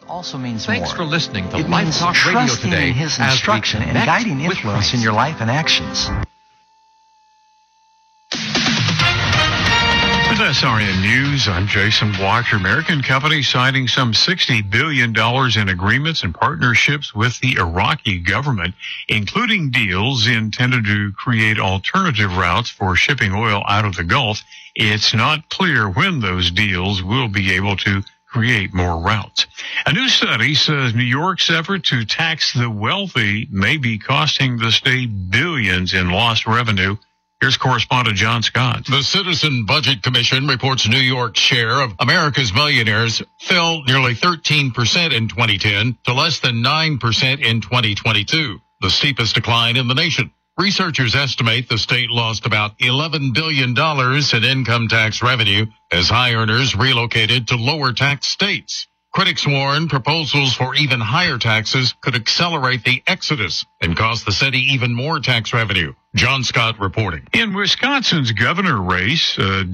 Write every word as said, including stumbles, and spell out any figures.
Also means Thanks more. for listening to It Life means Talk Radio trusting today in His as we instruction and connect guiding with influence in Christ. your life and actions. With S R N News, I'm Jason Blocker. American companies signing some sixty billion dollars in agreements and partnerships with the Iraqi government, including deals intended to create alternative routes for shipping oil out of the Gulf. It's not clear when those deals will be able to create more routes. A new study says New York's effort to tax the wealthy may be costing the state billions in lost revenue. Here's correspondent John Scott. The Citizen Budget Commission reports New York's share of America's millionaires fell nearly thirteen percent in twenty ten to less than nine percent in twenty twenty-two, the steepest decline in the nation. Researchers estimate the state lost about eleven billion dollars in income tax revenue as high earners relocated to lower tax states. Critics warn proposals for even higher taxes could accelerate the exodus and cost the city even more tax revenue. John Scott reporting. In Wisconsin's governor race, uh,